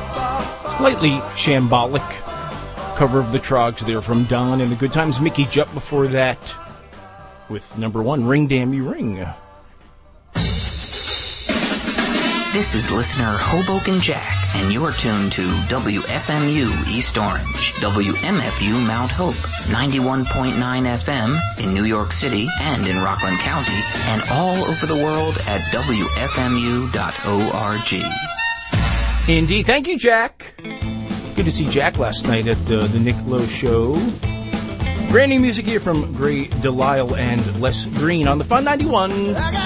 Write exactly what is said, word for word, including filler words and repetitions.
Slightly shambolic cover of the Trogs there from Don and the Good Times. Mickey Jupp before that with number one, Ring Damn You Ring. This is listener Hoboken Jack, and you're tuned to W F M U East Orange, W M F U Mount Hope, ninety-one point nine F M in New York City and in Rockland County, and all over the world at W F M U dot org. Indeed. Thank you, Jack. Good to see Jack last night at uh, the Nick Lowe Show. Brand new music here from Gray Delisle and Les Green on the Fun ninety-one.